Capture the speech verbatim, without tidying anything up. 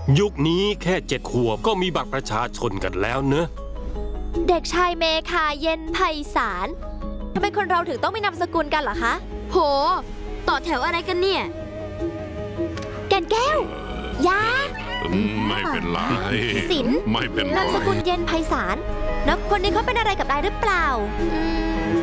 ยุคนี้แค่เจ็ดขวบก็มีบัตรประชาชนกันแล้วเนอะเด็กชายเมคาเย็นไพศาลทำไมคนเราถึงต้องมีนามสกุลกันเหรอคะโหต่อแถวอะไรกันเนี่ยแก่นแก้วยาไม่เป็นไรศิลป์ไม่เป็นไรนามสกุลเย็นไพศาลแล้วคนนี้เขาเป็นอะไรกับนายหรือเปล่า